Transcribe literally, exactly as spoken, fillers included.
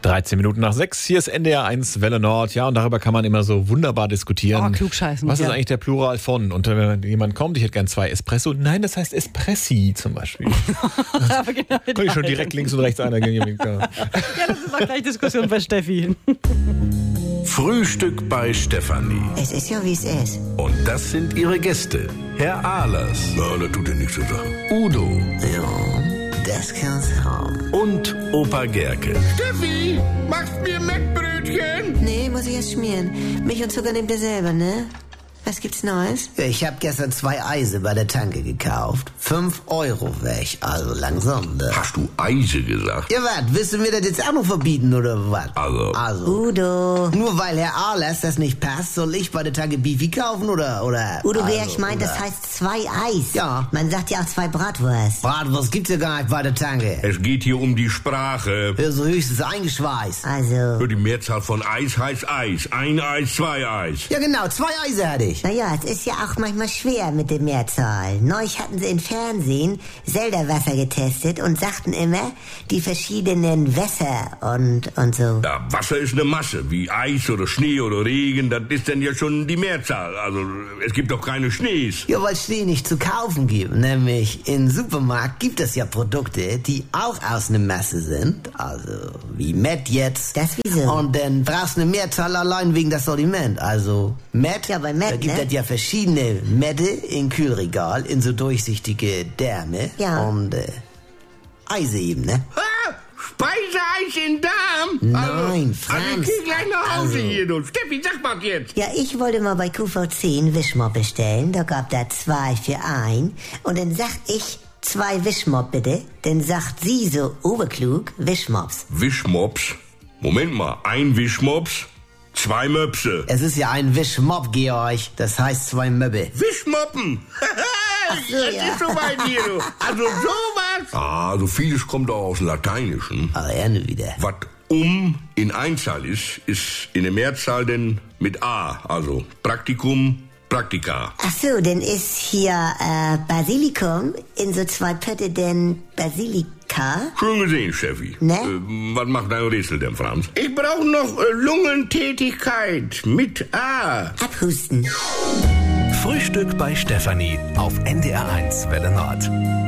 dreizehn Minuten nach sechs, hier ist N D R eins Welle Nord. Ja, und darüber kann man immer so wunderbar diskutieren. Oh, klugscheißen. Was ist ja. eigentlich der Plural von? Und wenn jemand kommt, ich hätte gern zwei Espresso. Nein, das heißt Espressi zum Beispiel. Aber genau Könnte ich schon direkt links und rechts einer gehen. Ja, das ist auch gleich Diskussion bei Steffi. Frühstück bei Stefanie. Es ist ja, wie es ist. Und das sind ihre Gäste. Herr Ahlers. Na, das tut dir nichts zu sagen. Udo. Ja, das kann's haben. Und Opa Gerke. Steffi, machst mir Mettbrötchen? Nee, muss ich erst schmieren. Milch und Zucker nehmt ihr selber, ne? Was gibt's Neues? Ich hab gestern zwei Eise bei der Tanke gekauft. Fünf Euro weg, also langsam. Ne? Hast du Eise gesagt? Ja, was? Willst du mir das jetzt auch noch verbieten, oder was? Also. Also. Udo. Nur weil Herr Ahlers das nicht passt, soll ich bei der Tanke Beefy kaufen, oder? oder Udo, also, wer ich meint, das heißt zwei Eis. Ja. Man sagt ja auch zwei Bratwurst. Bratwurst gibt's ja gar nicht bei der Tanke. Es geht hier um die Sprache. Ja, so höchstens eingeschweißt. Also, Die Mehrzahl von Eis heißt Eis. Ein Eis, zwei Eis. Ja, genau, zwei Eise hatte ich. naja, es ist ja auch manchmal schwer mit der Mehrzahl. Neulich hatten sie im Fernsehen Selderwasser getestet und sagten immer die verschiedenen Wässer und, und so. Ja, Wasser ist eine Masse, wie Eis oder Schnee oder Regen, das ist dann ja schon die Mehrzahl. Also, es gibt doch keine Schnees. Ja, weil Schnee nicht zu kaufen gibt. Nämlich im Supermarkt gibt es ja Produkte, die auch aus einer Masse sind. Also wie Met jetzt. Das wieso? Und dann brauchst du eine Mehrzahl allein wegen das Sortiment. Also Met, Ja, bei Met, da gibt ne? es ja verschiedene Mette im Kühlregal in so durchsichtige Därme. Ja. Und äh, Eise eben, ne? Ah, Speiseeis in Darm? Nein, Also Franz. ich geh gleich nach Hause Also. hier, du. Steffi, sag mal jetzt. Ja, ich wollte mal bei Q V zehn Wischmopp bestellen. Da gab da zwei für ein. Und dann sag ich, zwei Wischmopp bitte. Dann sagt sie so oberklug, Wischmops. Wischmops? Moment mal, ein Wischmops, zwei Möpse. Es ist ja ein Wischmopp, Georg. Das heißt zwei Möbbe. Wischmoppen? so, das ja. ist so weit hier, du. Also sowas. Ah, also vieles kommt auch aus dem Lateinischen. Aber er nur wieder. Was um in Einzahl ist, ist in der Mehrzahl denn mit A. Also Praktikum, Praktika. Ach so, dann ist hier äh, Basilikum in so zwei Pötte denn Basilika. Schön gesehen, Steffi. Ne? Äh, was macht dein Rätsel denn, Franz? Ich brauche noch äh, Lungentätigkeit mit A. Abhusten. Frühstück bei Stefanie auf N D R eins Welle Nord.